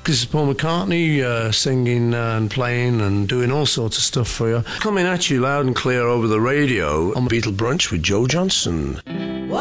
This is Paul McCartney singing and playing and doing all sorts of stuff for you. Coming at you loud and clear over the radio on Beatle Brunch with Joe Johnson.